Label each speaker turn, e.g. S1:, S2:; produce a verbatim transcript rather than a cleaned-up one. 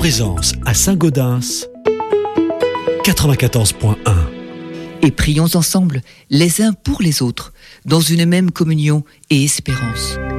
S1: présence à Saint-Gaudens, quatre-vingt-quatorze point un.
S2: Et prions ensemble, les uns pour les autres, dans une même communion et espérance.